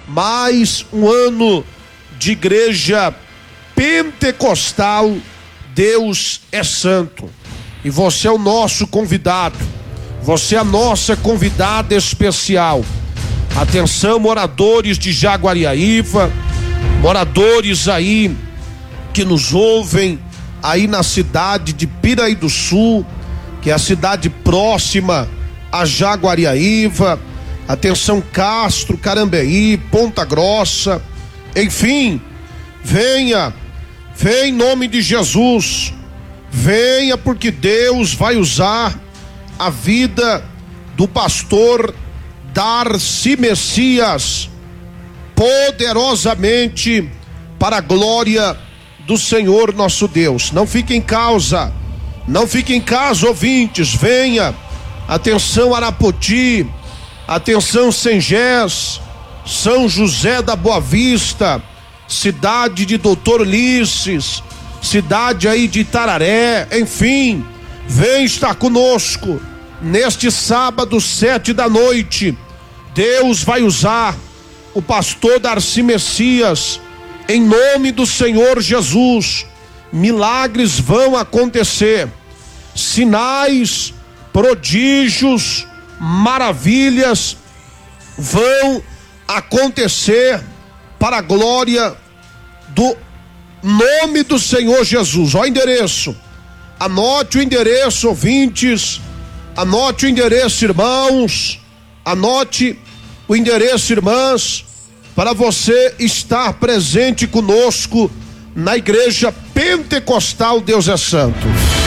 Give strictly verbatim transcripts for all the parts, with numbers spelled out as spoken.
mais um ano de igreja pentecostal. Deus é santo e você é o nosso convidado, você é a nossa convidada especial. Atenção, moradores de Jaguariaíva, moradores aí que nos ouvem aí na cidade de Piraí do Sul, que é a cidade próxima a Jaguariaíva. Atenção, Castro, Carambeí, Ponta Grossa, enfim, venha, venha em nome de Jesus, venha, porque Deus vai usar a vida do pastor Darcy Messias poderosamente para a glória do Senhor nosso Deus. Não fique em casa, não fique em casa, ouvintes, venha. Atenção, Arapoti, atenção, Sengés, São José da Boa Vista, cidade de Doutor Ulisses, cidade aí de Itararé, enfim, vem estar conosco neste sábado, sete da noite. Deus vai usar o pastor Darcy Messias, em nome do Senhor Jesus. Milagres vão acontecer, sinais, prodígios, maravilhas vão acontecer para a glória do nome do Senhor Jesus. Ó, o endereço, anote o endereço, ouvintes, anote o endereço, irmãos, anote o endereço, irmãs, para você estar presente conosco na igreja pentecostal Deus é Santo.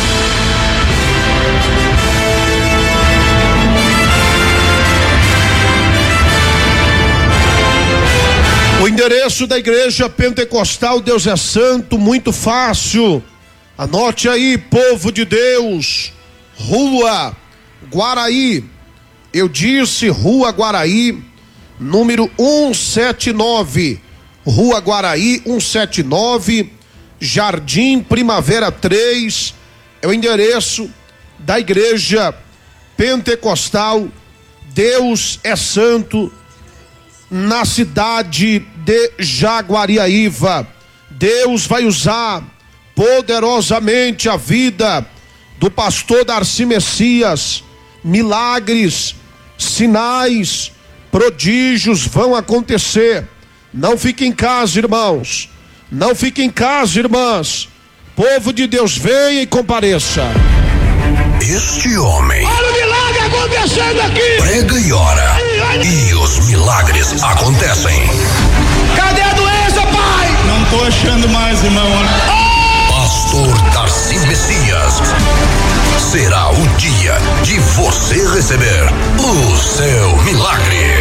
O endereço da igreja pentecostal Deus é Santo, muito fácil. Anote aí, povo de Deus. Rua Guaraí. Eu disse Rua Guaraí, número cento e setenta e nove. Rua Guaraí, cento e setenta e nove, Jardim Primavera três. É o endereço da igreja pentecostal Deus é Santo, na cidade de Jaguariaíva. Deus vai usar poderosamente a vida do pastor Darcy Messias. Milagres, sinais, prodígios vão acontecer. Não fique em casa, irmãos, não fique em casa, irmãs. Povo de Deus, venha e compareça. Este homem, olha o milagre acontecendo aqui, prega e ora, e os milagres acontecem. Cadê a doença, pai? Não tô achando mais, irmão. Oh! Pastor Darcy Messias, será o dia de você receber o seu milagre.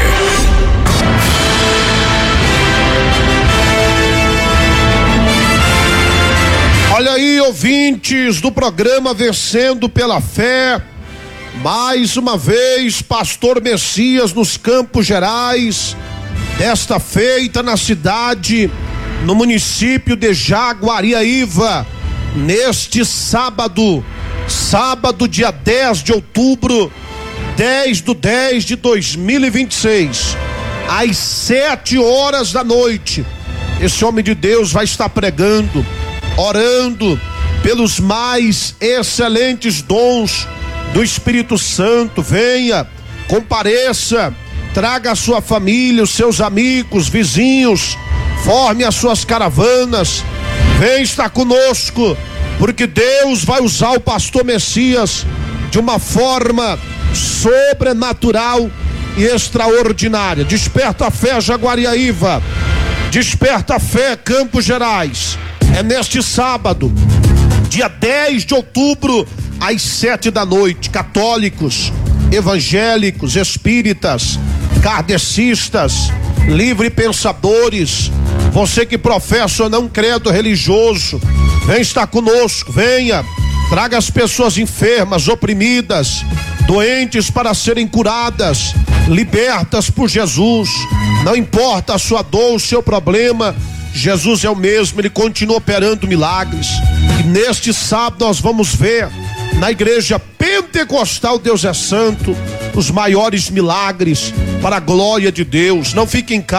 Olha aí, ouvintes do programa Vencendo pela Fé, mais uma vez, pastor Messias nos Campos Gerais, desta feita na cidade, no município de Jaguariaíva, neste sábado, sábado dia dez de outubro, dez do dez de dois mil e vinte e seis, às sete horas da noite, esse homem de Deus vai estar pregando, orando pelos mais excelentes dons do Espírito Santo. Venha, compareça, traga a sua família, os seus amigos, vizinhos, forme as suas caravanas, vem estar conosco, porque Deus vai usar o pastor Messias de uma forma sobrenatural e extraordinária. Desperta a fé, Jaguariaíva, desperta a fé, Campos Gerais. É neste sábado, dia dez de outubro, às sete da noite. Católicos, evangélicos, espíritas, kardecistas, livre pensadores, você que professa ou não credo religioso, vem estar conosco, venha, traga as pessoas enfermas, oprimidas, doentes para serem curadas, libertas por Jesus. Não importa a sua dor, o seu problema, Jesus é o mesmo, ele continua operando milagres. E neste sábado nós vamos ver na igreja pentecostal Deus é Santo os maiores milagres para a glória de Deus. Não fique em casa.